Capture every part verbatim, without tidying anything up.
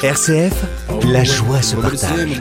R C F, la joie se partage.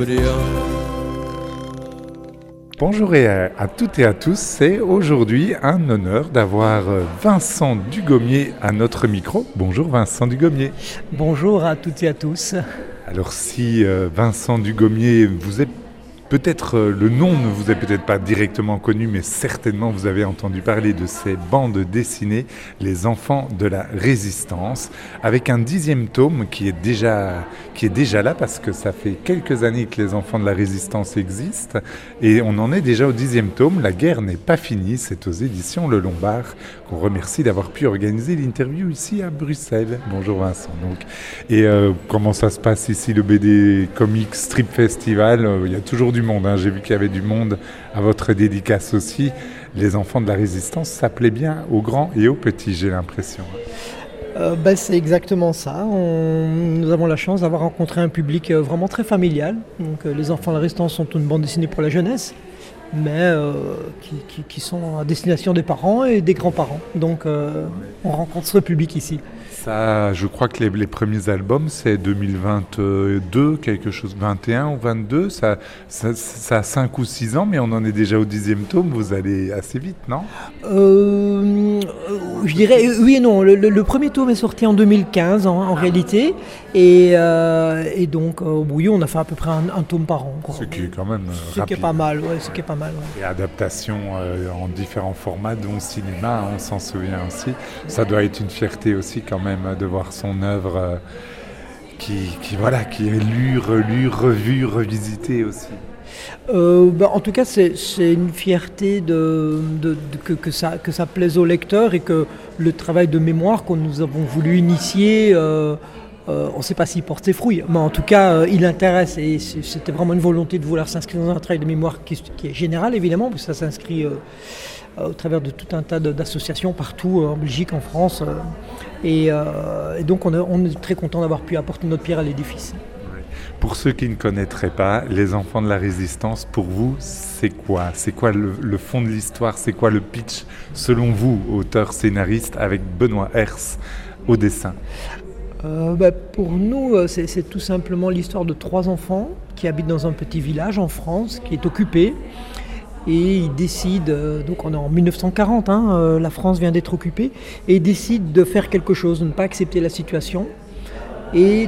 Bonjour et à, à toutes et à tous, c'est aujourd'hui un honneur d'avoir Vincent Dugommier à notre micro. Bonjour Vincent Dugommier. Bonjour à toutes et à tous. Alors si euh, Vincent Dugommier, vous êtes peut-être, euh, le nom ne vous est peut-être pas directement connu, mais certainement vous avez entendu parler de ces bandes dessinées, Les Enfants de la Résistance, avec un dixième tome qui est déjà, qui est déjà là, parce que ça fait quelques années que Les Enfants de la Résistance existent, et on en est déjà au dixième tome. La guerre n'est pas finie, c'est aux éditions Le Lombard, qu'on remercie d'avoir pu organiser l'interview ici à Bruxelles. Bonjour Vincent. Donc. Et euh, comment ça se passe ici, le B D Comics Strip Festival? euh, Il y a toujours du monde, hein. J'ai vu qu'il y avait du monde à votre dédicace aussi. Les Enfants de la Résistance, ça plaît bien aux grands et aux petits, j'ai l'impression. Euh, ben, c'est exactement ça. On, nous avons la chance d'avoir rencontré un public euh, vraiment très familial. Donc, euh, Les Enfants de la Résistance sont une bande dessinée pour la jeunesse, mais euh, qui, qui, qui sont à destination des parents et des grands-parents. Donc euh, on rencontre ce public ici. Ça, je crois que les, les premiers albums, c'est deux mille vingt-deux, quelque chose, vingt et un ou vingt-deux, ça, ça, ça a cinq ou six ans, mais on en est déjà au dixième tome, vous allez assez vite, non? euh, Je dirais oui et non. Le, le, le premier tome est sorti en deux mille quinze en, en réalité, et, euh, et donc euh, oui, on a fait à peu près un, un tome par an. Quoi. Ce qui est quand même euh, Ce rapide. qui est pas mal, ouais, ce qui est pas mal. Ouais. Et adaptation euh, en différents formats, dont cinéma, on s'en souvient aussi. Ça doit être une fierté aussi quand même de voir son œuvre euh, qui, qui, voilà, qui est lue, relue, revue, revisitée aussi. Euh, bah, en tout cas, c'est, c'est une fierté de, de, de, que, que, ça, que ça plaise au lecteur et que le travail de mémoire que nous avons voulu initier, euh, euh, on ne sait pas s'il porte ses fruits, mais en tout cas, euh, il intéresse et c'était vraiment une volonté de vouloir s'inscrire dans un travail de mémoire qui, qui est général, évidemment, parce que ça s'inscrit euh, au travers de tout un tas de, d'associations partout, en Belgique, en France. Euh, et, euh, et donc, on est, on est très content d'avoir pu apporter notre pierre à l'édifice. Pour ceux qui ne connaîtraient pas, Les Enfants de la Résistance, pour vous, c'est quoi? C'est quoi le, le fond de l'histoire? C'est quoi le pitch, selon vous, auteur-scénariste, avec Benoît Hers au dessin? Euh, bah, pour nous, c'est, c'est tout simplement l'histoire de trois enfants qui habitent dans un petit village en France, qui est occupé. Et ils décident, euh, donc on est en dix-neuf cent quarante, hein, euh, la France vient d'être occupée, et ils décident de faire quelque chose, de ne pas accepter la situation, et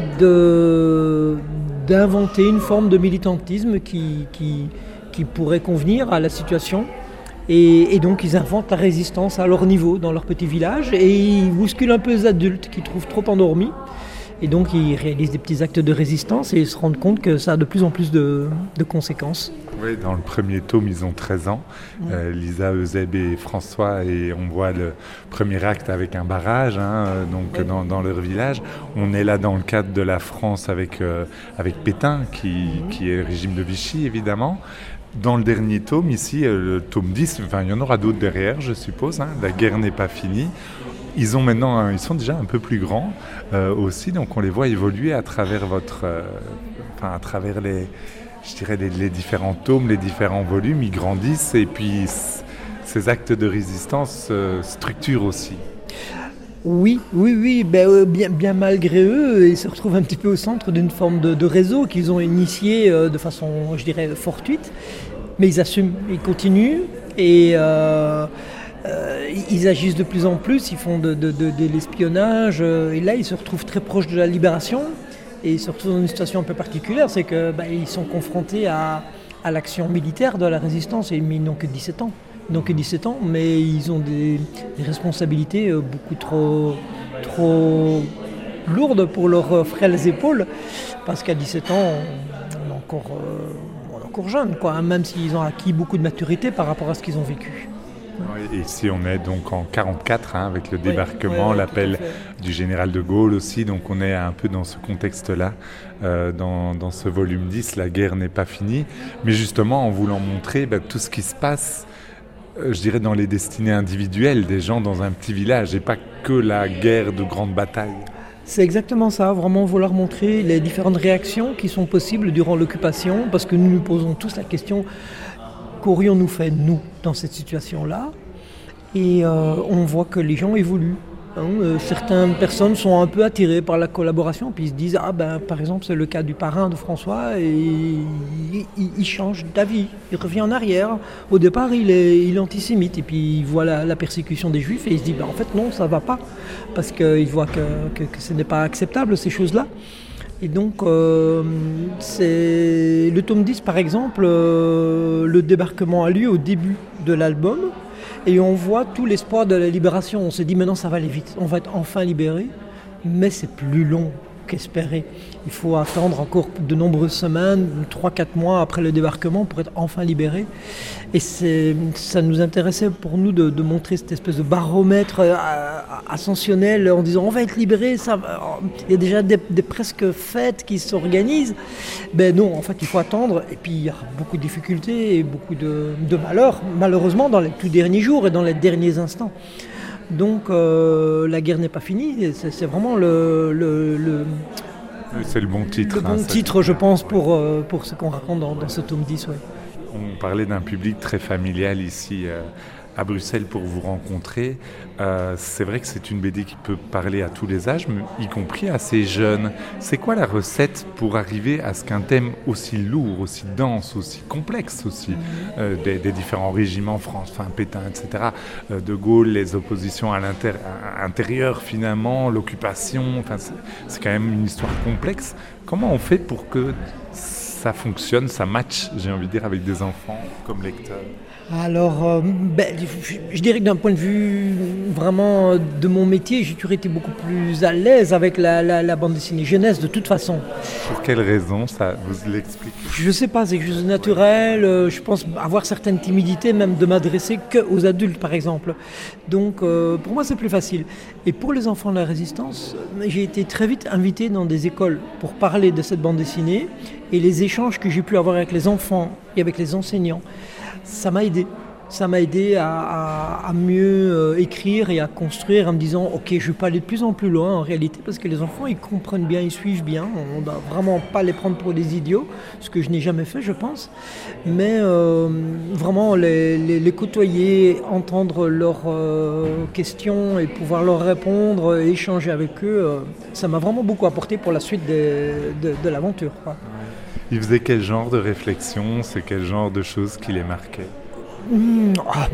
de, d'inventer une forme de militantisme qui, qui, qui pourrait convenir à la situation. Et, et donc ils inventent la résistance à leur niveau, dans leur petit village, et ils bousculent un peu les adultes qui trouvent trop endormis. Et donc ils réalisent des petits actes de résistance et ils se rendent compte que ça a de plus en plus de, de conséquences. Oui, dans le premier tome, ils ont treize ans, mmh. euh, Lisa, Eusèbe et François, et on voit le premier acte avec un barrage, hein, donc oui. dans, dans leur village. On est là dans le cadre de la France avec, euh, avec Pétain, qui, mmh. qui est le régime de Vichy, évidemment. Dans le dernier tome, ici, le tome dix, enfin, il y en aura d'autres derrière, je suppose, hein, la guerre n'est pas finie. Ils, ont maintenant, ils sont déjà un peu plus grands euh, aussi, donc on les voit évoluer à travers, votre, euh, enfin, à travers les, je dirais les, les différents tomes, les différents volumes. Ils grandissent et puis c- ces actes de résistance euh, structurent aussi. Oui, oui, oui, ben, euh, bien, bien malgré eux, ils se retrouvent un petit peu au centre d'une forme de, de réseau qu'ils ont initié euh, de façon, je dirais, fortuite, mais ils assument, ils continuent et euh, euh, ils agissent de plus en plus, ils font de, de, de, de l'espionnage euh, et là ils se retrouvent très proches de la libération et ils se retrouvent dans une situation un peu particulière, c'est qu'ils ben, sont confrontés à, à l'action militaire de la résistance et ils n'ont que dix-sept ans. Donc dix-sept ans, mais ils ont des, des responsabilités beaucoup trop, trop lourdes pour leurs frêles épaules, parce qu'à dix-sept ans, on est encore, euh, on est encore jeune, quoi, même s'ils ont acquis beaucoup de maturité par rapport à ce qu'ils ont vécu. Oui, ici on est donc en quarante-quatre, hein, avec le débarquement, oui, oui, l'appel du général de Gaulle aussi, donc on est un peu dans ce contexte-là, euh, dans, dans ce volume dix, la guerre n'est pas finie, mais justement en voulant montrer bah, tout ce qui se passe, je dirais dans les destinées individuelles des gens dans un petit village et pas que la guerre de grandes batailles. C'est exactement ça, vraiment vouloir montrer les différentes réactions qui sont possibles durant l'occupation, parce que nous nous posons tous la question, qu'aurions-nous fait nous dans cette situation-là? Et euh, on voit que les gens évoluent. Hein, euh, certaines personnes sont un peu attirées par la collaboration, puis ils se disent, ah ben par exemple c'est le cas du parrain de François, et il, il, il change d'avis, il revient en arrière. Au départ il est, il est antisémite, et puis il voit la, la persécution des juifs, et il se dit, ben, en fait non, ça va pas, parce qu'il voit que, que, que ce n'est pas acceptable ces choses-là. Et donc, euh, c'est le tome dix, par exemple, euh, le débarquement a lieu au début de l'album, et on voit tout l'espoir de la libération. On se dit, maintenant ça va aller vite, on va être enfin libéré, mais c'est plus long qu'espéré. Il faut attendre encore de nombreuses semaines, trois quatre mois après le débarquement pour être enfin libéré. Et c'est, ça nous intéressait pour nous de, de montrer cette espèce de baromètre euh, ascensionnel en disant on va être libéré, ça va. Il y a déjà des, des presque fêtes qui s'organisent. Ben non, en fait il faut attendre, et puis il y a beaucoup de difficultés et beaucoup de, de malheurs, malheureusement dans les tout derniers jours et dans les derniers instants. Donc euh, la guerre n'est pas finie, c'est, c'est vraiment le, le, le, c'est le bon titre. Le bon hein, titre, je pense, pour, euh, pour ce qu'on raconte dans, dans ce tome dix. Ouais. On parlait d'un public très familial ici euh, à Bruxelles pour vous rencontrer. Euh, c'est vrai que c'est une B D qui peut parler à tous les âges, y compris à ces jeunes. C'est quoi la recette pour arriver à ce qu'un thème aussi lourd, aussi dense, aussi complexe aussi, euh, des, des différents régiments, France, enfin Pétain, et cetera, euh, De Gaulle, les oppositions à, l'inter- à l'intérieur finalement, l'occupation, enfin c'est, c'est quand même une histoire complexe. Comment on fait pour que ça fonctionne, ça match, j'ai envie de dire, avec des enfants comme lecteurs? Alors, euh, ben, je, je dirais que d'un point de vue vraiment de mon métier, j'ai toujours été beaucoup plus à l'aise avec la, la, la bande dessinée jeunesse, de toute façon. Pour quelle raison, ça vous l'explique? Je ne sais pas, c'est quelque chose de naturel. Euh, je pense avoir certaines timidités, même de m'adresser qu'aux adultes, par exemple. Donc, euh, pour moi, c'est plus facile. Et pour les enfants de la Résistance, j'ai été très vite invité dans des écoles pour parler de cette bande dessinée. Et les échanges que j'ai pu avoir avec les enfants et avec les enseignants, ça m'a aidé. Ça m'a aidé à, à, à mieux euh, écrire et à construire en me disant « Ok, je vais pas aller de plus en plus loin en réalité » parce que les enfants, ils comprennent bien, ils suivent bien. On ne doit vraiment pas les prendre pour des idiots, ce que je n'ai jamais fait, je pense. Mais euh, vraiment les, les, les côtoyer, entendre leurs euh, questions et pouvoir leur répondre, échanger avec eux, euh, ça m'a vraiment beaucoup apporté pour la suite de, de, de l'aventure, quoi. Il faisait quel genre de réflexion, c'est quel genre de choses qui les marquaient? Mmh, ah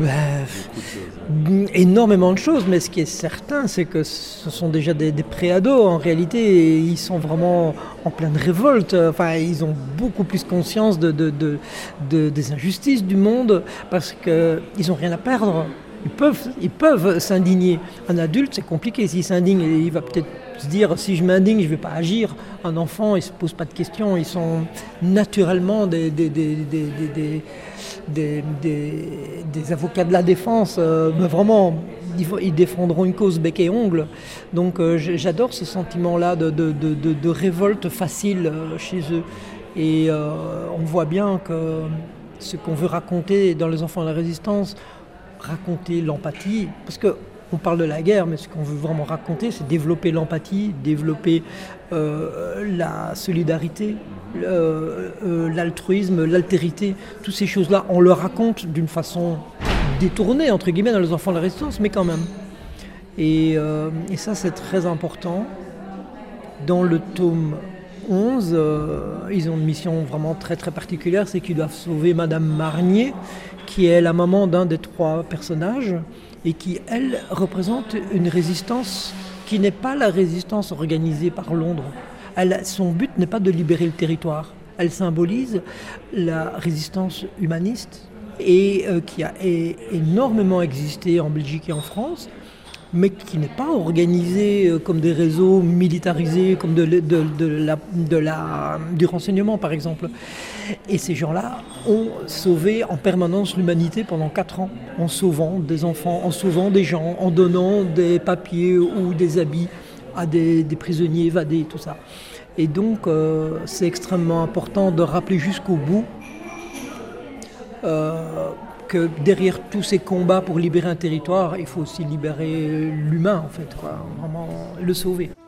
ben, énormément de choses, mais ce qui est certain, c'est que ce sont déjà des, des pré-ados en réalité, et ils sont vraiment en pleine révolte. Enfin, ils ont beaucoup plus conscience de, de, de, de, des injustices du monde parce qu'ils n'ont rien à perdre. Ils peuvent, ils peuvent s'indigner. Un adulte, c'est compliqué. S'il s'indigne, il va peut-être se dire si je m'indigne, je ne vais pas agir. Un enfant, il ne se pose pas de questions. Ils sont naturellement des, des, des, des, des, des, des, des avocats de la défense. Euh, mais vraiment, ils, ils défendront une cause bec et ongle. Donc euh, j'adore ce sentiment-là de, de, de, de, de révolte facile euh, chez eux. Et euh, on voit bien que ce qu'on veut raconter dans Les Enfants de la Résistance, raconter l'empathie, parce qu'on parle de la guerre, mais ce qu'on veut vraiment raconter, c'est développer l'empathie, développer euh, la solidarité, euh, euh, l'altruisme, l'altérité, toutes ces choses-là, on le raconte d'une façon détournée, entre guillemets, dans Les Enfants de la Résistance, mais quand même. Et, euh, et ça, c'est très important. Dans le tome onze, euh, ils ont une mission vraiment très très particulière, c'est qu'ils doivent sauver Madame Marnier, qui est la maman d'un des trois personnages et qui, elle, représente une résistance qui n'est pas la résistance organisée par Londres. Elle, son but n'est pas de libérer le territoire. Elle symbolise la résistance humaniste et euh, qui a é- énormément existé en Belgique et en France, mais qui n'est pas organisé comme des réseaux militarisés, comme de, de, de la, de la, du renseignement par exemple. Et ces gens-là ont sauvé en permanence l'humanité pendant quatre ans, en sauvant des enfants, en sauvant des gens, en donnant des papiers ou des habits à des, des prisonniers évadés, tout ça. Et donc euh, c'est extrêmement important de rappeler jusqu'au bout euh, que derrière tous ces combats pour libérer un territoire, il faut aussi libérer l'humain, en fait, quoi, vraiment le sauver.